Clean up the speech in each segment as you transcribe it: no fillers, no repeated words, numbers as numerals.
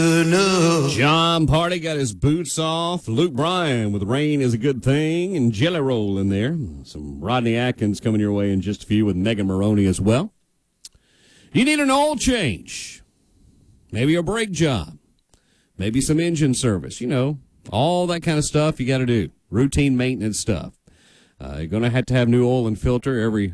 John Party got his boots off. Luke Bryan with Rain is a Good Thing and Jelly Roll in there. Some Rodney Atkins coming your way in just a few with Megan Maroney as well. You need an oil change. Maybe a brake job. Maybe some engine service. You know, all that kind of stuff you got to do. Routine maintenance stuff. You're going to have new oil and filter every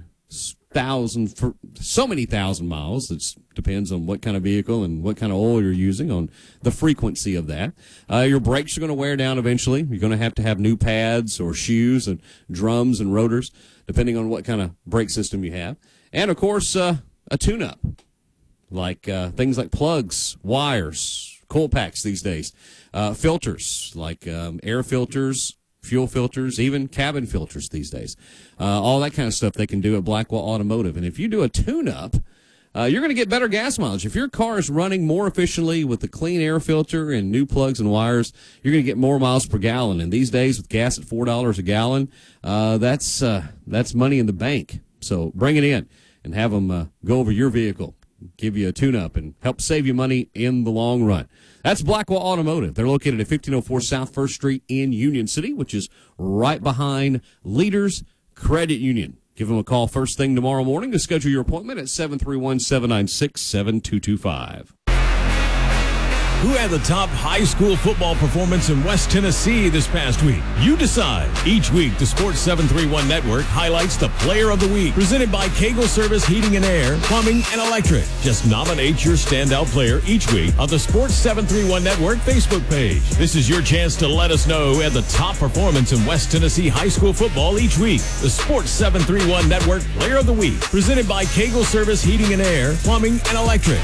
so many thousand miles. It depends on what kind of vehicle and what kind of oil you're using, on the frequency of that. Your brakes are going to wear down eventually. You're going to have new pads or shoes and drums and rotors, depending on what kind of brake system you have. And, of course, a tune-up, like things like plugs, wires, coil packs these days, filters, like air filters, fuel filters, even cabin filters these days. All that kind of stuff they can do at Blackwell Automotive. And if you do a tune-up, you're going to get better gas mileage. If your car is running more efficiently with the clean air filter and new plugs and wires, you're going to get more miles per gallon. And these days, with gas at $4 a gallon, that's money in the bank. So bring it in and have them go over your vehicle, give you a tune-up, and help save you money in the long run. That's Blackwell Automotive. They're located at 1504 South 1st Street in Union City, which is right behind Leaders Credit Union. Give them a call first thing tomorrow morning to schedule your appointment at 731-796-7225. Who had the top high school football performance in West Tennessee this past week? You decide. Each week, the Sports 731 Network highlights the Player of the Week, presented by Kegel Service Heating and Air, Plumbing, and Electric. Just nominate your standout player each week on the Sports 731 Network Facebook page. This is your chance to let us know who had the top performance in West Tennessee high school football each week. The Sports 731 Network Player of the Week, presented by Kegel Service Heating and Air, Plumbing, and Electric.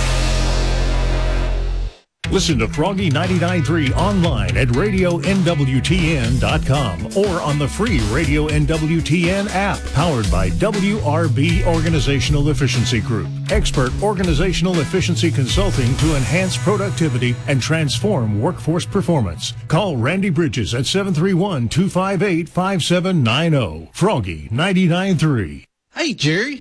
Listen to Froggy 99.3 online at RadioNWTN.com or on the free Radio NWTN app, powered by WRB Organizational Efficiency Group. Expert organizational efficiency consulting to enhance productivity and transform workforce performance. Call Randy Bridges at 731-258-5790. Froggy 99.3. Hey, Jerry.